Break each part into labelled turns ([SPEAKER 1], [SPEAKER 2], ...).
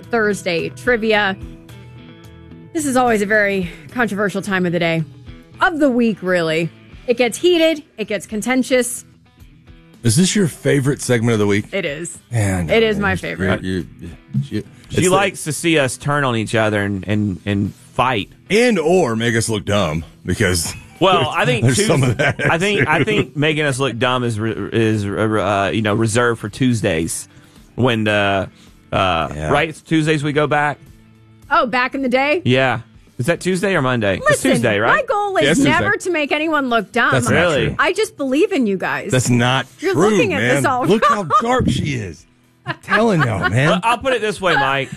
[SPEAKER 1] Thursday trivia. This is always a very controversial time of the day. Of the week, really. It gets heated. It gets contentious.
[SPEAKER 2] Is this your favorite segment of the week?
[SPEAKER 1] It is.
[SPEAKER 2] Man,
[SPEAKER 1] it is my favorite.
[SPEAKER 3] She likes to see us turn on each other and fight.
[SPEAKER 2] And or make us look dumb because...
[SPEAKER 3] Well, I think
[SPEAKER 2] some of that.
[SPEAKER 3] I think making us look dumb is reserved for Tuesdays when right? It's Tuesdays we go back.
[SPEAKER 1] Oh, back in the day?
[SPEAKER 3] Yeah. Is that Tuesday or Monday?
[SPEAKER 1] Listen,
[SPEAKER 3] it's Tuesday, right?
[SPEAKER 1] My goal is never to make anyone look dumb.
[SPEAKER 2] That's not true.
[SPEAKER 1] I just believe in you guys.
[SPEAKER 2] That's not
[SPEAKER 1] You're
[SPEAKER 2] true,
[SPEAKER 1] looking at
[SPEAKER 2] man.
[SPEAKER 1] this all
[SPEAKER 2] Look
[SPEAKER 1] wrong.
[SPEAKER 2] how sharp she is. I'm telling y'all, man.
[SPEAKER 3] I'll put it this way, Mike.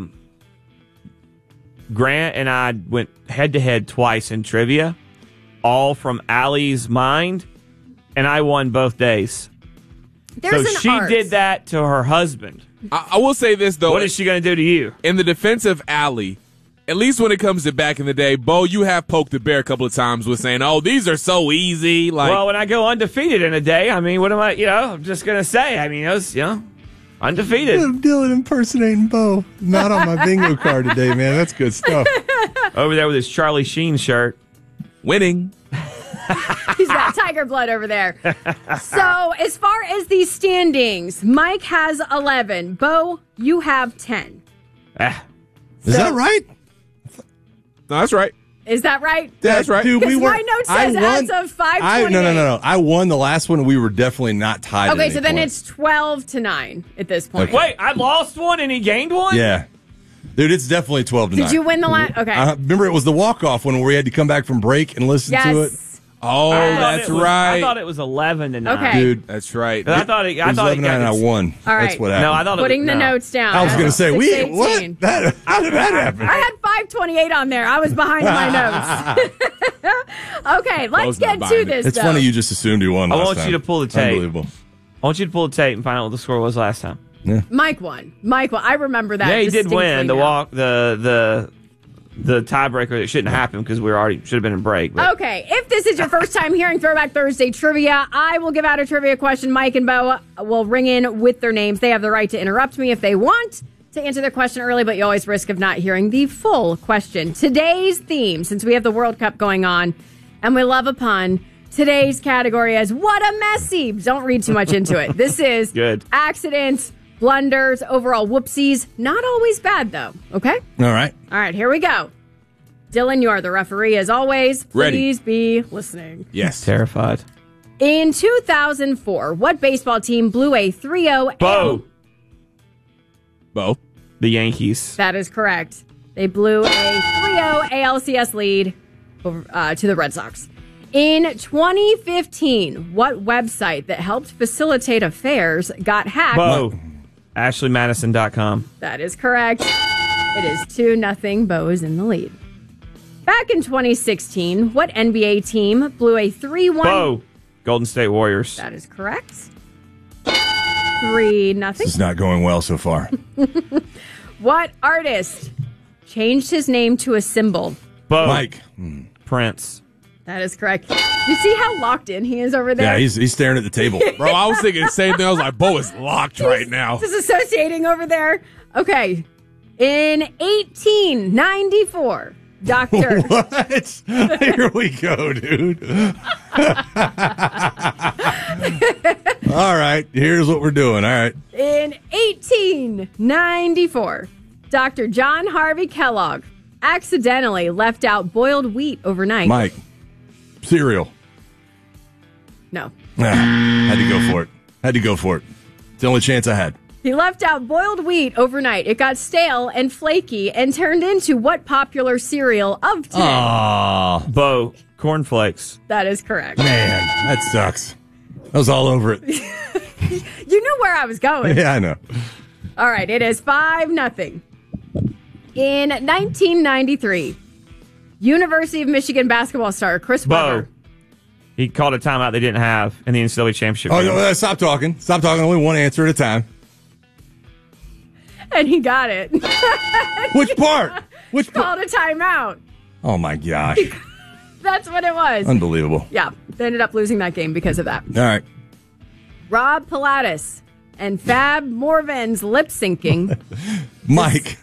[SPEAKER 3] Grant and I went head-to-head twice in trivia, all from Allie's mind, and I won both days.
[SPEAKER 1] There's
[SPEAKER 3] so she did that to her husband.
[SPEAKER 4] I will say this, though.
[SPEAKER 3] What is she going to do to you?
[SPEAKER 4] In the defense of Allie, at least when it comes to back in the day, Bo, you have poked the bear a couple of times with saying, oh, these are so easy.
[SPEAKER 3] Well, when I go undefeated in a day, I mean, what am I, I'm just going to say. I mean, it was, undefeated.
[SPEAKER 2] Dylan impersonating Bo. Not on my bingo card today, man. That's good stuff.
[SPEAKER 3] Over there with his Charlie Sheen shirt.
[SPEAKER 4] Winning.
[SPEAKER 1] He's got tiger blood over there. So, as far as these standings, Mike has 11. Bo, you have 10.
[SPEAKER 2] Is that right?
[SPEAKER 4] No, that's right.
[SPEAKER 1] Is that right?
[SPEAKER 4] That's right.
[SPEAKER 2] Dude,
[SPEAKER 1] Because my note says as of 5:28.
[SPEAKER 2] No. I won the last one. We were definitely not tied.
[SPEAKER 1] Okay,
[SPEAKER 2] at
[SPEAKER 1] so
[SPEAKER 2] any
[SPEAKER 1] then
[SPEAKER 2] point.
[SPEAKER 1] it's 12-9 at this point.
[SPEAKER 2] Okay.
[SPEAKER 3] Wait, I lost one and he gained one?
[SPEAKER 2] Yeah. Dude, it's definitely 12-9.
[SPEAKER 1] Did you win the last? Okay.
[SPEAKER 2] Remember, it was the walk-off one where we had to come back from break and listen to it?
[SPEAKER 4] Oh, that's right.
[SPEAKER 3] I thought it was 11-9.
[SPEAKER 1] Okay.
[SPEAKER 2] Dude,
[SPEAKER 4] that's right.
[SPEAKER 3] I thought it got
[SPEAKER 2] 11-9 and I won.
[SPEAKER 1] All right.
[SPEAKER 2] That's what happened.
[SPEAKER 3] No, I thought
[SPEAKER 1] Putting the notes down.
[SPEAKER 2] I was going to say,
[SPEAKER 1] 6:18.
[SPEAKER 2] what? How did that happen?
[SPEAKER 1] I had 5:28 on there. I was behind my notes. Okay, let's get to this.
[SPEAKER 2] It's funny you just assumed you won.
[SPEAKER 3] I
[SPEAKER 2] last
[SPEAKER 3] want
[SPEAKER 2] time.
[SPEAKER 3] you to pull the tape.
[SPEAKER 2] Unbelievable.
[SPEAKER 3] I want you to pull the tape and find out what the score was last time.
[SPEAKER 2] Yeah.
[SPEAKER 1] Mike won. I remember that.
[SPEAKER 3] Yeah, he did win the
[SPEAKER 1] now.
[SPEAKER 3] walk. The tiebreaker that shouldn't happen because we should have been in break. But.
[SPEAKER 1] Okay, if this is your first time hearing Throwback Thursday trivia, I will give out a trivia question. Mike and Bo will ring in with their names. They have the right to interrupt me if they want to answer their question early, but you always risk of not hearing the full question. Today's theme, since we have the World Cup going on, and we love a pun, today's category is What a Messy. Don't read too much into it. This is
[SPEAKER 3] good.
[SPEAKER 1] Accidents, blunders, overall whoopsies. Not always bad, though. Okay?
[SPEAKER 2] All right.
[SPEAKER 1] All right, here we go. Dylan, you are the referee as always. Please
[SPEAKER 4] Ready.
[SPEAKER 1] be listening.
[SPEAKER 4] Yes.
[SPEAKER 3] Terrified.
[SPEAKER 1] In 2004, what baseball team blew a 3-0?
[SPEAKER 4] Bo.
[SPEAKER 3] The Yankees.
[SPEAKER 1] That is correct. They blew a 3-0 ALCS lead over, to the Red Sox. In 2015, what website that helped facilitate affairs got hacked?
[SPEAKER 3] Bo. AshleyMadison.com.
[SPEAKER 1] That is correct. It is 2-0. Bo is in the lead. Back in 2016, what NBA team blew a 3-1?
[SPEAKER 3] Bo. Golden State Warriors.
[SPEAKER 1] That is correct. 3-0.
[SPEAKER 2] This is not going well so far.
[SPEAKER 1] What artist changed his name to a symbol?
[SPEAKER 3] Bo.
[SPEAKER 2] Mike.
[SPEAKER 3] Prince.
[SPEAKER 1] That is correct. You see how locked in he is over there?
[SPEAKER 2] Yeah, he's staring at the table.
[SPEAKER 4] Bro, I was thinking the same thing. I was like, Bo is locked right now.
[SPEAKER 1] Disassociating over there. Okay. In 1894, Dr.
[SPEAKER 2] What? Here we go, dude. All right, here's what we're doing. All right.
[SPEAKER 1] In 1894, Dr. John Harvey Kellogg accidentally left out boiled wheat overnight.
[SPEAKER 2] Mike. Cereal.
[SPEAKER 1] No.
[SPEAKER 2] Had to go for it. It's the only chance I had.
[SPEAKER 1] He left out boiled wheat overnight. It got stale and flaky and turned into what popular cereal of today?
[SPEAKER 2] Aw.
[SPEAKER 3] Bo. Cornflakes.
[SPEAKER 1] That is correct.
[SPEAKER 2] Man, that sucks. I was all over it.
[SPEAKER 1] You knew where I was going.
[SPEAKER 2] Yeah, I know.
[SPEAKER 1] All right, it is 5-0. In 1993, University of Michigan basketball star Chris
[SPEAKER 3] Bo.
[SPEAKER 1] Webber.
[SPEAKER 3] He called a timeout they didn't have in the NCAA championship
[SPEAKER 2] Oh,
[SPEAKER 3] game.
[SPEAKER 2] no, stop talking. Stop talking. Only one answer at a time.
[SPEAKER 1] And he got it.
[SPEAKER 2] Which part? Which part?
[SPEAKER 1] Called a timeout.
[SPEAKER 2] Oh, my gosh.
[SPEAKER 1] That's what it was.
[SPEAKER 2] Unbelievable.
[SPEAKER 1] Yeah, they ended up losing that game because of that.
[SPEAKER 2] All right.
[SPEAKER 1] Rob Pilatus and Fab Morvan's lip syncing.
[SPEAKER 2] Mike.